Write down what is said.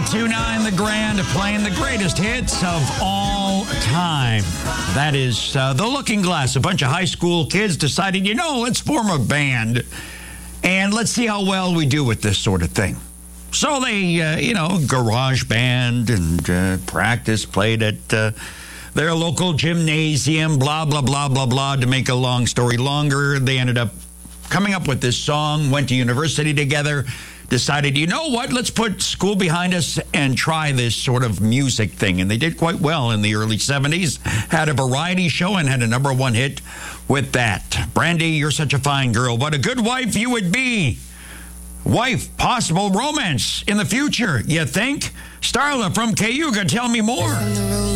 92.9 The Grand, playing the greatest hits of all time. That is The Looking Glass. A bunch of high school kids decided, let's form a band and let's see how well we do with this sort of thing. So they, garage band and practice, played at their local gymnasium, blah, blah, blah, blah, blah. To make a long story longer, they ended up coming up with this song, went to university together, decided, let's put school behind us and try this sort of music thing. And they did quite well in the early 70s, had a variety show and had a #1 hit with that. Brandy, you're such a fine girl. What a good wife you would be. Wife, possible romance in the future, you think? Starla from Cayuga, tell me more.